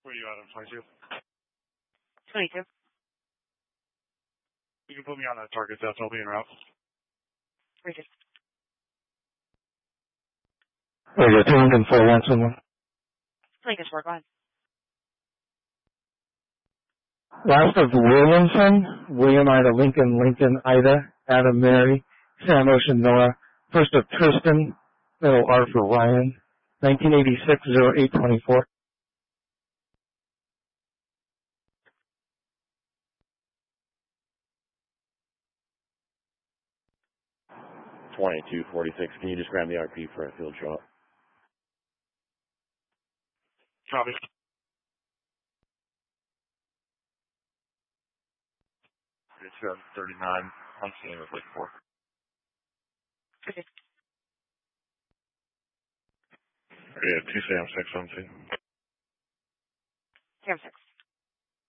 Where are you at on 22? 22. You can put me on that target test. I'll be en route. Richard. Radio 2 Lincoln 4171. Lincoln 4, go ahead. Last of Williamson, William Ida Lincoln, Lincoln Ida, Adam Mary, Sam Ocean Noah. First of Tristan, middle R for Ryan, 1986-0824. 2246. Can you just grab the RP for a field shot? Copy. It's 39. I'm seeing it like 4. Okay. Yeah, 2 Sam 6 on 2. Sam 6.